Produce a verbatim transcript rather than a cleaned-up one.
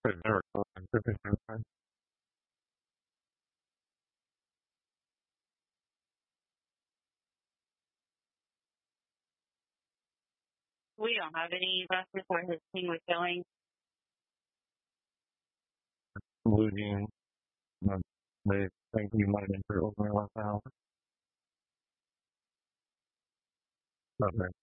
I've never called him fifty times. We don't have any buses where his team was going. Losing. Um, they think we might enter over last hour. Okay.